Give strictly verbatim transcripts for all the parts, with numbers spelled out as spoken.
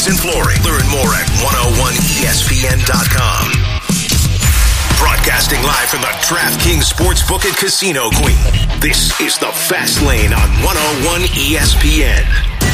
Phoenix and Flory. Learn more at one oh one E S P N dot com. Broadcasting live from the DraftKings Sportsbook and Casino Queen. This is the Fast Lane on one oh one E S P N.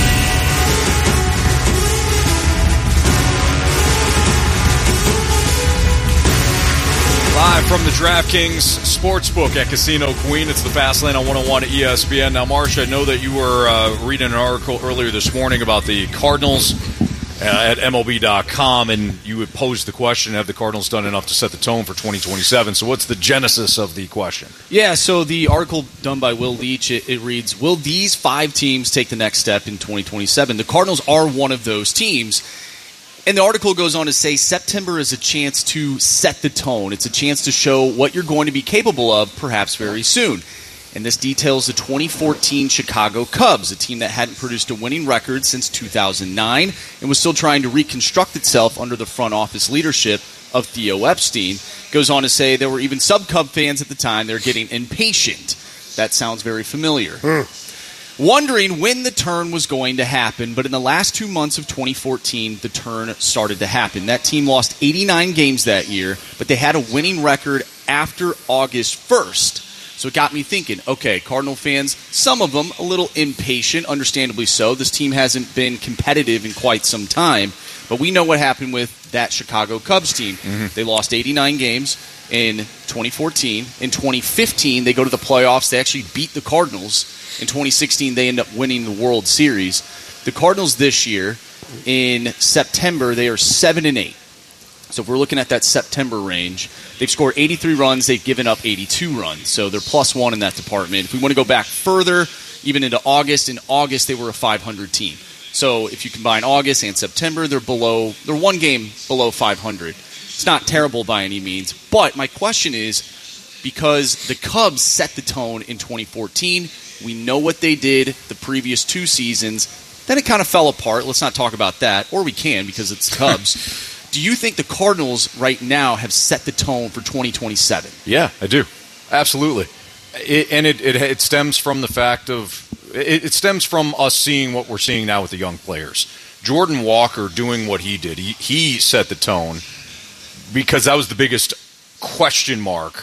Live from the DraftKings Sportsbook at Casino Queen. It's the Fast Lane on one oh one E S P N. Now, Marcia, I know that you were uh, reading an article earlier this morning about the Cardinals uh, at M L B dot com, and you had posed the question, have the Cardinals done enough to set the tone for twenty twenty-seven? So what's the genesis of the question? Yeah, so the article done by Will Leach, it, it reads, will these five teams take the next step in twenty twenty-seven? The Cardinals are one of those teams. And the article goes on to say September is a chance to set the tone. It's a chance to show what you're going to be capable of perhaps very soon. And this details the twenty fourteen Chicago Cubs, a team that hadn't produced a winning record since two thousand nine and was still trying to reconstruct itself under the front office leadership of Theo Epstein. Goes on to say there were even sub-Cub fans at the time. They're getting impatient. That sounds very familiar. Mm. Wondering when the turn was going to happen, but in the last two months of twenty fourteen, the turn started to happen. That team lost eighty-nine games that year, but they had a winning record after August first. So it got me thinking, okay, Cardinal fans, some of them a little impatient, understandably so. This team hasn't been competitive in quite some time, but we know what happened with that Chicago Cubs team. Mm-hmm. They lost eighty-nine games in twenty fourteen. In twenty fifteen, they go to the playoffs. They actually beat the Cardinals. In twenty sixteen, they end up winning the World Series. The Cardinals this year, in September, they are seven and eight. So if we're looking at that September range, they've scored eighty-three runs. They've given up eighty-two runs. So they're plus one in that department. If we want to go back further, even into August, in August they were a five hundred team. So if you combine August and September, they're below. They're one game below five hundred. It's not terrible by any means. But my question is, because the Cubs set the tone in twenty fourteen, we know what they did the previous two seasons. Then it kind of fell apart. Let's not talk about that. Or we can, because it's the Cubs. Do you think the Cardinals right now have set the tone for twenty twenty-seven? Yeah, I do. Absolutely. It, and it, it it stems from the fact of it, it stems from us seeing what we're seeing now with the young players. Jordan Walker doing what he did. He, he set the tone because that was the biggest question mark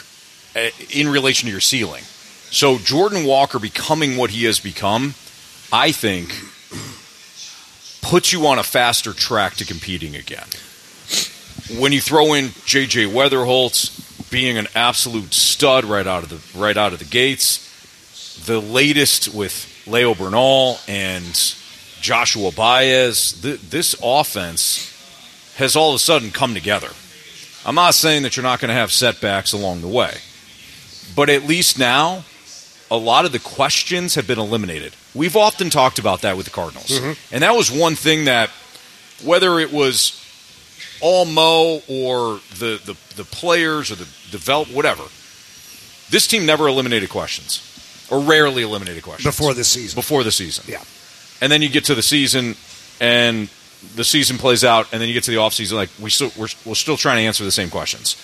in relation to your ceiling. So Jordan Walker becoming what he has become, I think, puts you on a faster track to competing again. When you throw in J J Weatherholtz being an absolute stud right out of the right out of the gates, the latest with Leo Bernal and Joshua Baez, th- this offense has all of a sudden come together. I'm not saying that you're not going to have setbacks along the way, but at least now, a lot of the questions have been eliminated. We've often talked about that with the Cardinals. Mm-hmm. And that was one thing that, whether it was all Mo or the, the, the players or the develop, whatever, this team never eliminated questions, or rarely eliminated questions. Before the season. Before the season. Yeah. And then you get to the season, and the season plays out, and then you get to the offseason, like, we still, we're, we're still trying to answer the same questions.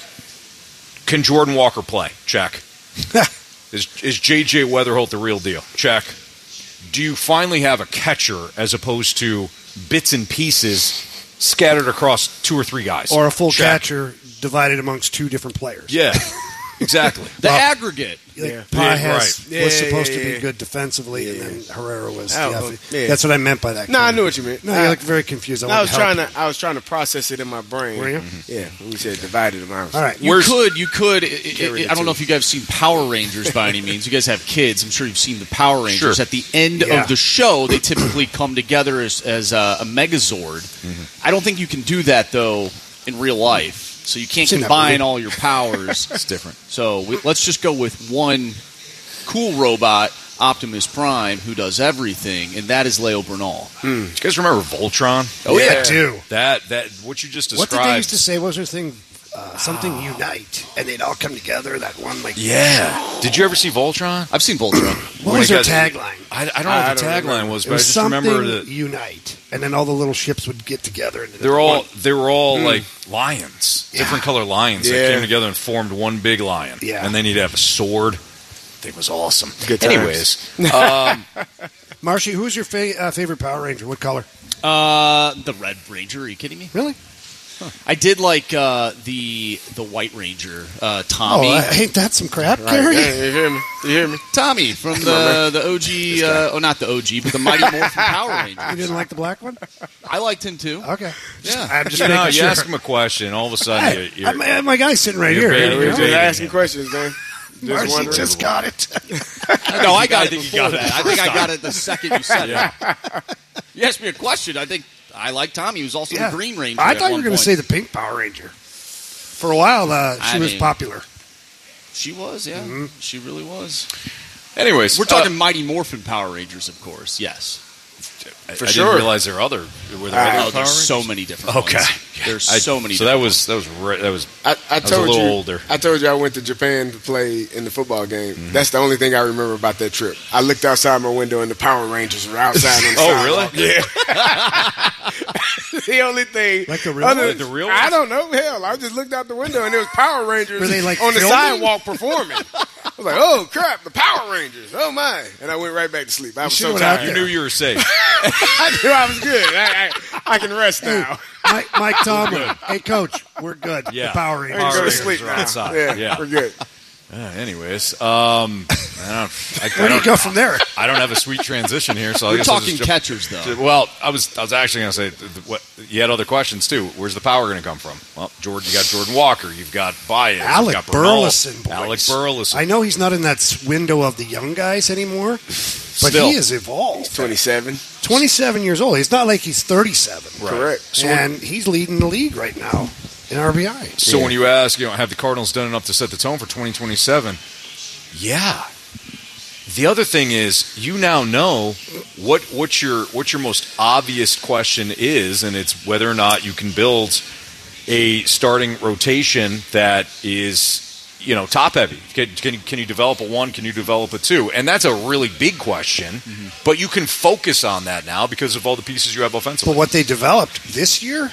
Can Jordan Walker play? Check. Is, is J J Weatherholt the real deal? Check. Do you finally have a catcher as opposed to bits and pieces scattered across two or three guys? Or a full Check. catcher divided amongst two different players. Yeah, exactly. The well, aggregate. Like yeah. Pages Yeah, right. was Yeah, supposed yeah, to be yeah. good defensively, Yeah. and then Herrera was. Oh, Yeah, well, yeah. That's what I meant by that. No, I Kevin. knew what you meant. No, I, you look very confused. I, I was wanted trying help to. I was trying to process it in my brain. Were you? Mm-hmm. Yeah, when we said divided amount. All right. You Where's- could, you could. I, I, I don't know two. if you guys have seen Power Rangers by any means. You guys have kids. I'm sure you've seen the Power Rangers. Sure. At the end Yeah. of the show, they typically come together as, as a, a Megazord. Mm-hmm. I don't think you can do that, though, in real life. So you can't Seen that combine movie. all your powers. It's different. So we, let's just go with one cool robot, Optimus Prime, who does everything, and that is Leo Bernal. Do you guys remember Voltron? Oh, Yeah, yeah. I do. That, that, what you just What described. did they used to say? What was their thing? Uh, something unite, and they'd all come together. That one, like Yeah. Did you ever see Voltron? I've seen Voltron. What When was it their got- tagline? I, I don't know I what the don't tagline remember. was, It but I was just something remember that unite, and then all the little ships would get together. And they're all they were all like lions, Yeah. different color lions that Yeah. came together and formed one big lion. Yeah. And then he'd have a sword. It was awesome. Good times. Anyways, um, Marshy, who's your fa- uh, favorite Power Ranger? What color? Uh, the Red Ranger. Are you kidding me? Really? I did like uh, the the White Ranger, uh, Tommy. Oh, uh, ain't that some crap, Right. Gary? Yeah, you hear me? You hear me? Tommy from the the O G. Uh, oh, not the O G, but the Mighty Morphin Power You Rangers. didn't like the black one? I liked him too. Okay. Yeah. I'm just You making know, you sure. ask him a question, all of a sudden Hey, you're, you're, I- my guy's sitting right you're here. baiting- We're you're just baiting asking him. questions, man. Just Marcy wondering. just got it. No, I got I it think you before got it that. I the think first I got it the second you said Yeah. it. You asked me a question. I think I like Tommy. He was also Yeah. the Green Ranger. I at thought you one were going to point. say the pink Power Ranger. For a while, uh, she I was mean- popular. She was, yeah. Mm-hmm. She really was. Anyways, We're talking uh, Mighty Morphin Power Rangers, of course. Yes. I, For I sure. didn't realize there were other. Were there Uh, other Oh, Power there's so Rangers? many different Okay. ones. There's I- so many So different that was that was re- that was. I, I was a told little you. older. I told you I went to Japan to play in the football game. Mm-hmm. That's the only thing I remember about that trip. I looked outside my window and the Power Rangers were outside on the Oh, sidewalk. really? Yeah. The only thing, Like the real other- ones? Like the real I ones? don't know. Hell, I just looked out the window and there was Power Rangers Were they, like, on the filming? sidewalk performing. I was like, "Oh crap, the Power Rangers! Oh my!" And I went right back to sleep. I was should've so went out tired. You knew you were safe. I knew I was good. I, I, I can rest now. Mike, Mike Tomlin. Hey, Coach, we're good. Yeah. The Power I Rangers. can go to Rangers sleep are now. outside. Yeah, Yeah. we're good. Uh, anyways, um, I don't, I, I Where do you don't, go from there? I don't have a sweet transition here, so I We're guess I'll talking just jump- catchers, though. Well, I was I was actually going to say th- th- what you had other questions too. Where's the power going to come from? Well, Jordan, you got Jordan Walker, you've got Baez, Alec you've got Bernal, Burleson. Boys. Alec Burleson. I know he's not in that s- window of the young guys anymore, but Still. he has evolved. twenty-seven. twenty-seven years old. It's not like he's thirty-seven. Correct. And he's leading the league right now in R B I. So when you ask, you know, have the Cardinals done enough to set the tone for twenty twenty-seven? Yeah. The other thing is, you now know what what your what your most obvious question is, and it's whether or not you can build a starting rotation that is, you know, top heavy. Can, can, can you develop a one? Can you develop a two? And that's a really big question, Mm-hmm. but you can focus on that now because of all the pieces you have offensively. But what they developed this year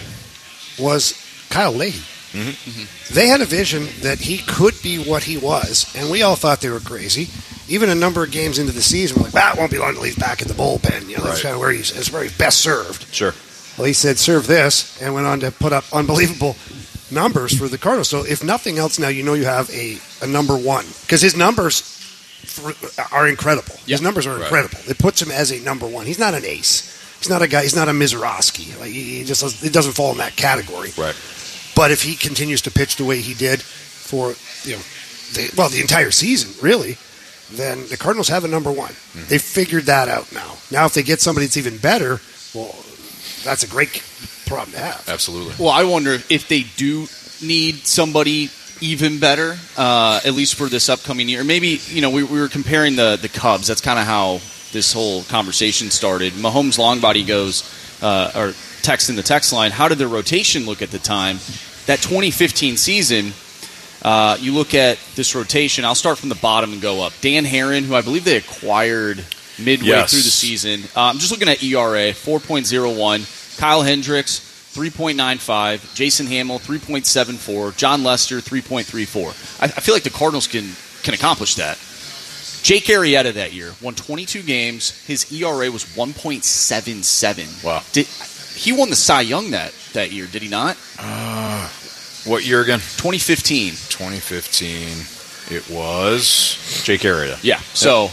was Kyle Leahy. Mm-hmm. They had a vision that he could be what he was, and we all thought they were crazy. Even a number of games into the season, we're like, "That won't be long till he's back in the bullpen." You know, that's Right. kind of where he's, that's where he's best served. Sure. Well, he said, "Serve this," and went on to put up unbelievable numbers for the Cardinals. So, if nothing else, now you know you have a, a number one because his numbers for, are incredible. Yeah. His numbers are Right. incredible. It puts him as a number one. He's not an ace. He's not a guy. He's not a Mizorowski. Like he he just it doesn't fall in that category. Right. But if he continues to pitch the way he did for you know, the, well, the entire season, really, then the Cardinals have a number one. Mm-hmm. They figured that out now. Now, if they get somebody that's even better, well, that's a great problem to have. Absolutely. Well, I wonder if they do need somebody even better, uh, at least for this upcoming year. Maybe, you know, we, we were comparing the, the Cubs. That's kind of how this whole conversation started. Mahomes Longbody goes, uh, or text in the text line, how did their rotation look at the time? That twenty fifteen season, uh, you look at this rotation. I'll start from the bottom and go up. Dan Herron, who I believe they acquired midway Yes. through the season. Uh, I'm just looking at E R A, four point oh one. Kyle Hendricks, three point nine five. Jason Hamill, three point seven four. John Lester, three point three four. I, I feel like the Cardinals can, can accomplish that. Jake Arrieta that year won twenty-two games. His E R A was one point seven seven. Wow. Did, he won the Cy Young that, that year, did he not? Uh, what year again? twenty fifteen. twenty fifteen. It was Jake Arrieta. Yeah. So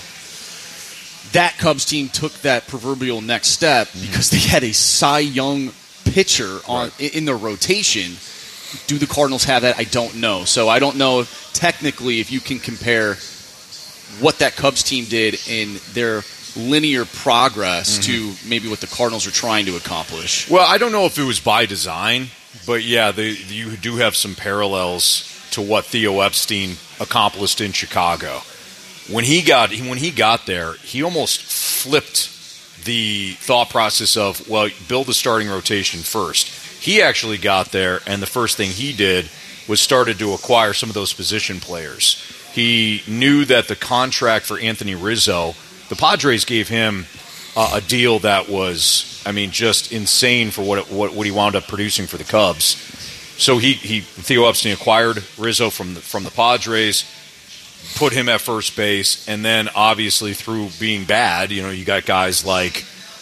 that Cubs team took that proverbial next step because they had a Cy Young pitcher on Right. in their rotation. Do the Cardinals have that? I don't know. So I don't know if, technically if you can compare what that Cubs team did in their linear progress to maybe what the Cardinals are trying to accomplish. Well, I don't know if it was by design, but yeah, they, you do have some parallels to what Theo Epstein accomplished in Chicago. When he got when he got there, he almost flipped the thought process of, well, build a starting rotation first. He actually got there, and the first thing he did was started to acquire some of those position players. He knew that the contract for Anthony Rizzo, the Padres gave him uh, a deal that was, I mean, just insane for what, it, what what he wound up producing for the Cubs. So he, he Theo Epstein acquired Rizzo from the, from the Padres, put him at first base, and then obviously through being bad, you know, you got guys like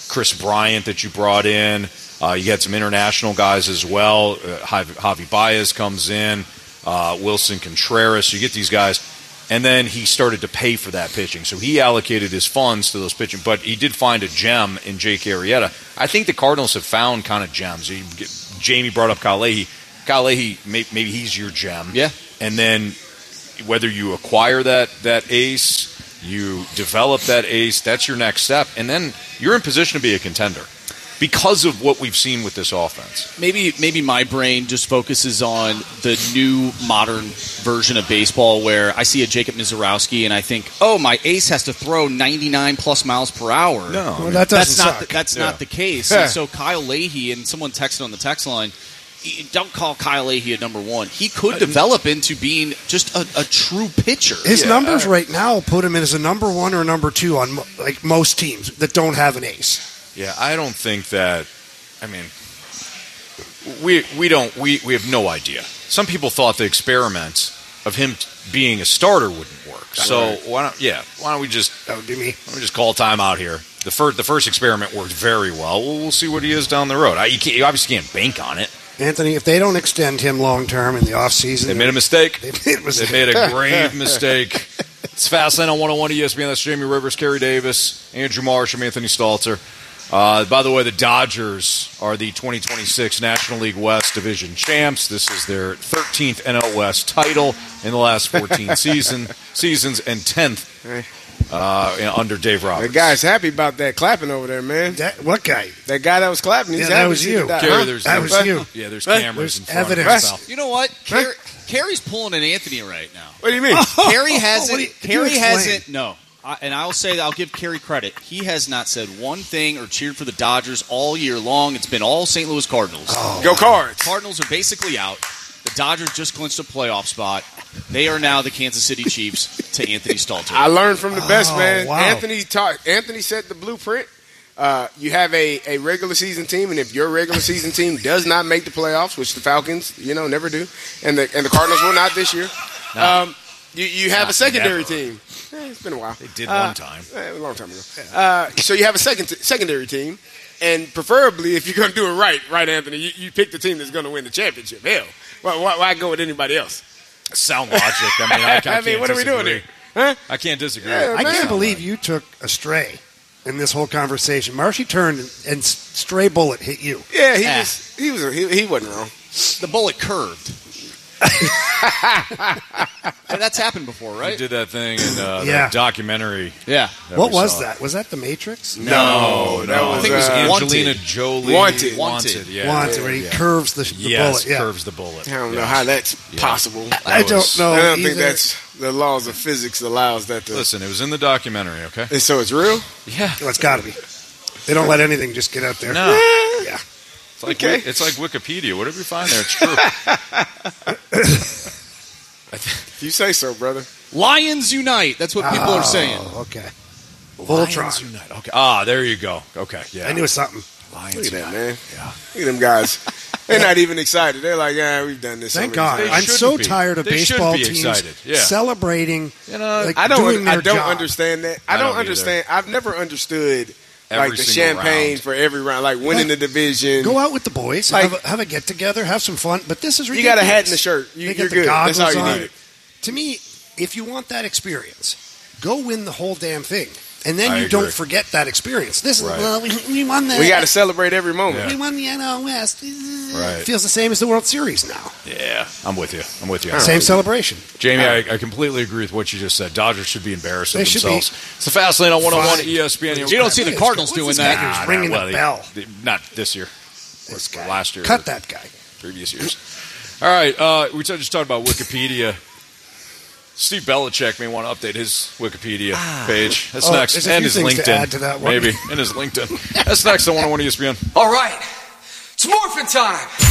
Chris Bryant that you brought in. Uh, you had some international guys as well. Uh, Javi, Javi Baez comes in. Uh, Wilson Contreras. You get these guys. And then he started to pay for that pitching. So he allocated his funds to those pitching. But he did find a gem in Jake Arrieta. I think the Cardinals have found kind of gems. You get, Jamie brought up Kyle Leahy. Kyle Leahy, maybe he's your gem. Yeah. And then whether you acquire that that ace, you develop that ace, that's your next step. And then you're in position to be a contender because of what we've seen with this offense. Maybe maybe my brain just focuses on the new modern version of baseball where I see a Jacob Nizarowski and I think, oh, my ace has to throw ninety-nine plus miles per hour. No, well, that doesn't that's not suck. the, that's Yeah. not the case. And so Kyle Leahy, and someone texted on the text line, don't call Kyle Leahy a number one. He could develop into being just a, a true pitcher. His Yeah, numbers I- right now put him in as a number one or a number two on mo- like most teams that don't have an ace. Yeah, I don't think that. I mean, we we don't we, we have no idea. Some people thought the experiment of him t- being a starter wouldn't work. So why don't yeah? Why don't we just That would be me. Let me just call time out here. The first the first experiment worked very well. Well, we'll see what he is down the road. I, you, can't, you obviously can't bank on it. Anthony, if they don't extend him long term in the offseason, They made a mistake. They made a mistake. They made a grave mistake. It's Fastlane on one oh one E S P N. That's Jamie Rivers, Kerry Davis, Andrew Marsh, and Anthony Stalter. Uh, by the way, the Dodgers are the twenty twenty-six National League West Division champs. This is their thirteenth N L West title in the last fourteen season, seasons and tenth uh, under Dave Roberts. The guy's happy about that clapping over there, man. That, what guy? That guy that was clapping, he's Yeah, that happy was to see you. the guy. Kerry, Huh? there's That there's- was you. Yeah, there's Huh? cameras There's in front evidence. of us. You know what? Car- Carrie's pulling an Anthony right now. What do you mean? Carrie What hasn't. do you- could you Carrie explain? hasn't. No, I, and I'll say that I'll give Carrie credit. He has not said one thing or cheered for the Dodgers all year long. It's been all Saint Louis Cardinals. Go Cards. Cardinals are basically out. The Dodgers just clinched a playoff spot. They are now the Kansas City Chiefs to Anthony Stalter. I learned from the best, Oh, man. wow. Anthony taught. Anthony set the blueprint. Uh, you have a, a regular season team, and if your regular season team does not make the playoffs, which the Falcons, you know, never do, and the and the Cardinals will not this year, um, you, you have Not a secondary never. team. Eh, it's been a while. They did Uh, one time. eh, a long time ago. Uh, so you have a second secondary team, and preferably, if you're going to do it right, right, Anthony, you, you pick the team that's going to win the championship. Hell, why, why, why go with anybody else? Sound logic. I mean, I, I, I can't mean, what are we doing disagree. here? Huh? I can't disagree. Yeah, I man. can't believe you took a stray in this whole conversation. Marshy turned and, and stray bullet hit you. Yeah, he Ah. was. He was. He, he wasn't wrong. The bullet curved. Hey, that's happened before, He right? did that thing in uh, Yeah. the documentary. Yeah. that What we was saw. that? Was that The Matrix? No, that no. was, I think it was uh, Angelina Wanted. Jolie. Wanted. Wanted. Yeah. Wanted, where he yeah. curves the, the Yes, bullet. Yeah. curves the bullet. I don't Yeah. know how that's Yeah. possible. I That don't was- know. I don't think either. that's the laws of physics allows that to. Listen, it was in the documentary, okay? And so it's real. Yeah. Well, it's got to be. They don't let anything just get out there. No. Yeah. It's like, Okay. it's like Wikipedia. Whatever you find there, it's true. If you say so, brother. Lions unite. That's what people are saying. Oh, okay. Lions Voltron. Unite. Okay. Ah, there you go. Okay. Yeah. I knew it was something. Lions Look at that, Unite. man. Yeah. Look at them guys. They're not even excited. They're like, yeah, we've done this. so Thank many God. times." They I'm should so be. tired of They should baseball be teams excited. Yeah. celebrating. You know, like, I don't. doing their I don't job. understand that. I, I don't, don't either. understand. I've never understood Every like the single champagne round. for every round, like winning Like, the division. Go out with the boys, Like- have, a, have a get together, have some fun. But this is You ridiculous. got a hat and a shirt. You, They get you're the good. That's all goggles you on. need. To me, if you want that experience, go win the whole damn thing, and then I you agree. don't forget that experience. This is Right. well, we, we won the We got to celebrate every moment. we won the N L West. Right. Feels the same as the World Series now. Yeah. I'm with you. I'm with you. Same celebration. Jamie, I, I completely agree with what you just said. Dodgers should be embarrassed of They should themselves. It's the Fast Lane on one oh one Fine. E S P N. You don't see the Cardinals What's doing this that. guy who's Nah, ringing nah, the well, bell. they- Not this year. This guy. Last year. Cut that guy. Previous years. All right. Uh, we just talked about Wikipedia. Steve Belichick may want to update his Wikipedia page. That's Oh, next. there's a And few his things to LinkedIn. add to that one. Maybe. And his LinkedIn. That's next on one oh one E S P N. All right, it's morphin' time.